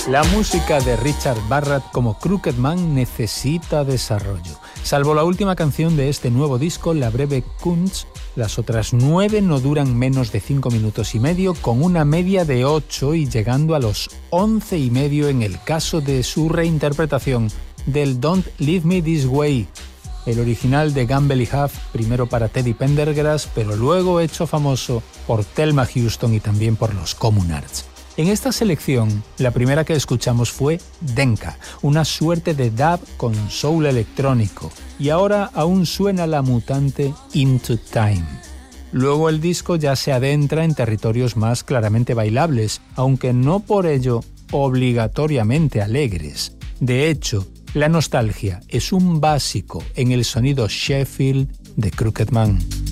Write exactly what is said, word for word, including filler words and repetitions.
La música de Richard Barrett como Crooked Man necesita desarrollo. Salvo la última canción de este nuevo disco, La Breve Kunst, las otras nueve no duran menos de cinco minutos y medio, con una media de ocho y llegando a los once y medio en el caso de su reinterpretación del Don't Leave Me This Way, el original de Gamble y Huff, primero para Teddy Pendergrass, pero luego hecho famoso por Thelma Houston y también por los Communards. En esta selección, la primera que escuchamos fue Denka, una suerte de dub con soul electrónico, y ahora aún suena la mutante Into Time. Luego el disco ya se adentra en territorios más claramente bailables, aunque no por ello obligatoriamente alegres. De hecho, la nostalgia es un básico en el sonido Sheffield de Crooked Man.